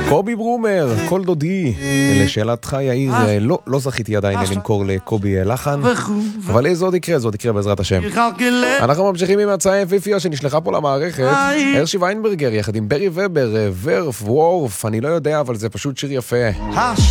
קובי ברומר, כל דודי. לשאלתך יאיר, לא זכיתי עדיין למכור לקובי לחן, אבל זה עוד יקרה בעזרת השם. אנחנו ממשיכים עם הצעה יפיפיה שנשלחה פה למערכת. הרשי ויינברגר יחד עם ברי ובר, ורף, וורף, אני לא יודע, אבל זה פשוט שיר יפה.